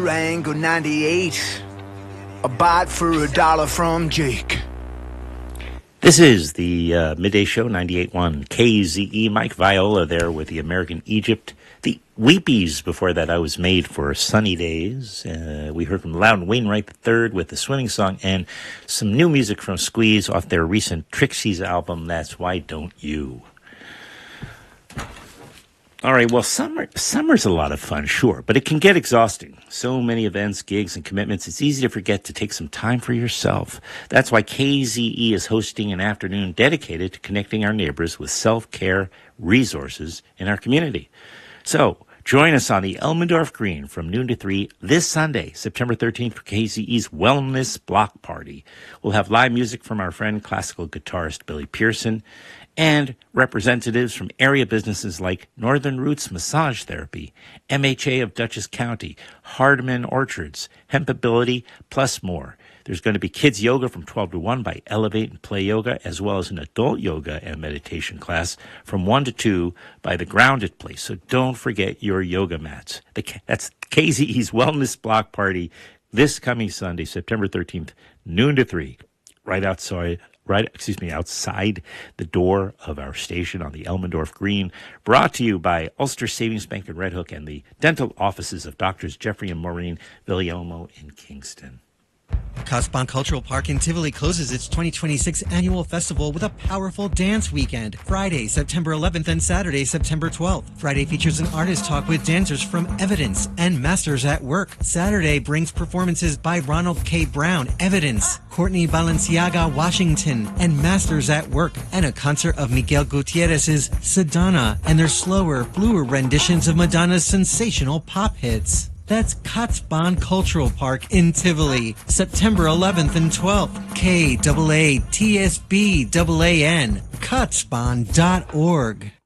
Rango 98, a bite for $1 from Jake. This is the Midday Show, 98.1 KZE. Mike Viola there with the American Egypt. The Weepies, before that, I Was Made for Sunny Days. We heard from Loudon Wainwright III with the Swimming Song, and some new music from Squeeze off their recent Trixie's album, That's Why Don't You. All right, well, summer's a lot of fun, sure, but it can get exhausting. So many events, gigs, and commitments, it's easy to forget to take some time for yourself. That's why KZE is hosting an afternoon dedicated to connecting our neighbors with self-care resources in our community. So, join us on the Elmendorf Green from noon to 3 this Sunday, September 13th, for KZE's Wellness Block Party. We'll have live music from our friend, classical guitarist Billy Pearson, and representatives from area businesses like Northern Roots Massage Therapy, MHA of Dutchess County, Hardman Orchards, Hempability, plus more. There's going to be kids yoga from 12 to 1 by Elevate and Play Yoga, as well as an adult yoga and meditation class from 1 to 2 by The Grounded Place. So don't forget your yoga mats. That's KZE's Wellness Block Party this coming Sunday, September 13th, noon to 3, outside the door of our station on the Elmendorf Green. Brought to you by Ulster Savings Bank and Red Hook and the dental offices of Doctors Jeffrey and Maureen Villiomo in Kingston. Cutsbon Cultural Park in Tivoli closes its 2026 annual festival with a powerful dance weekend. Friday, September 11th and Saturday, September 12th. Friday features an artist talk with dancers from Evidence and Masters at Work. Saturday brings performances by Ronald K. Brown, Evidence, Courtney Balenciaga, Washington, and Masters at Work, and a concert of Miguel Gutierrez's Sedona and their slower, bluer renditions of Madonna's sensational pop hits. That's Cutsbon Cultural Park in Tivoli, September 11th and 12th. KAATSBAAN, Cutsbon.org.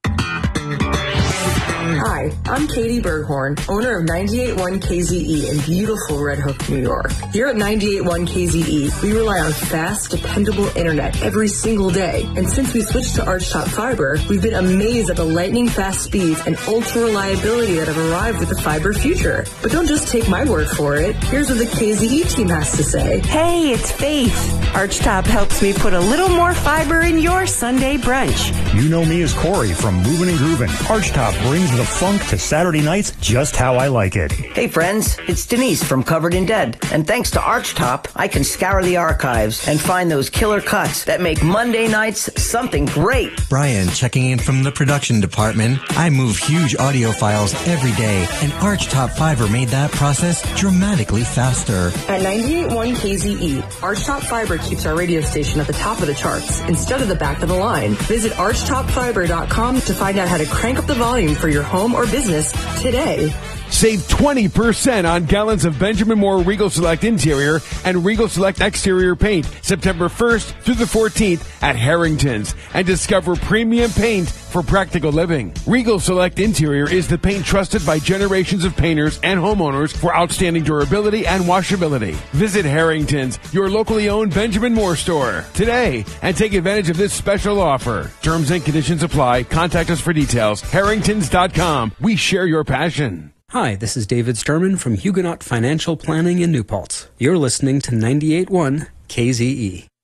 Hi, I'm Katie Berghorn, owner of 98.1 KZE in beautiful Red Hook, New York. Here at 98.1 KZE, we rely on fast, dependable internet every single day. And since we switched to Archtop Fiber, we've been amazed at the lightning-fast speeds and ultra-reliability that have arrived with the fiber future. But don't just take my word for it. Here's what the KZE team has to say. Hey, it's Faith. Archtop helps me put a little more fiber in your Sunday brunch. You know me as Corey from Movin' and Groovin'. Archtop brings the funk to Saturday nights just how I like it. Hey friends, it's Denise from Covered in Dead. And thanks to Archtop, I can scour the archives and find those killer cuts that make Monday nights something great. Brian checking in from the production department. I move huge audio files every day, and Archtop Fiber made that process dramatically faster. At 98.1 KZE, Archtop Fiber keeps our radio station at the top of the charts instead of the back of the line. Visit archtopfiber.com to find out how to crank up the volume for your home or business today. Save 20% on gallons of Benjamin Moore Regal Select Interior and Regal Select Exterior paint September 1st through the 14th at Harrington's, and discover premium paint for practical living. Regal Select Interior is the paint trusted by generations of painters and homeowners for outstanding durability and washability. Visit Harrington's, your locally owned Benjamin Moore store, today and take advantage of this special offer. Terms and conditions apply. Contact us for details. Harringtons.com. We share your passion. Hi, this is David Sturman from Huguenot Financial Planning in New Paltz. You're listening to 98.1 KZE.